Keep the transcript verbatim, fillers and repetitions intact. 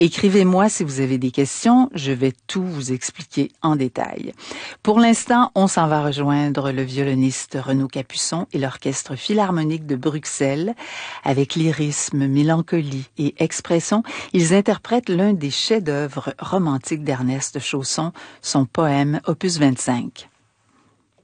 Écrivez-moi si vous avez des questions, je vais tout vous expliquer en détail. Pour l'instant, on s'en va rejoindre le violoniste Renaud Capuçon et l'Orchestre Philharmonique de Bruxelles. Avec lyrisme, mélancolie et expression, ils interprètent l'un des chefs-d'œuvre romantiques d'Ernest Chausson, son poème opus vingt-cinq.